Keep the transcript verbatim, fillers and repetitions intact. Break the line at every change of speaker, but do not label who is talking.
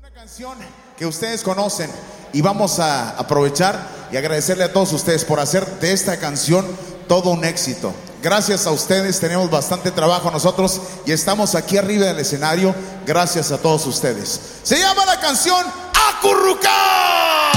Canción que ustedes conocen y vamos a aprovechar y agradecerle a todos ustedes por hacer de esta canción todo un éxito. Gracias a ustedes, tenemos bastante trabajo nosotros y estamos aquí arriba del escenario gracias a todos ustedes. Se llama la canción Acurrucar.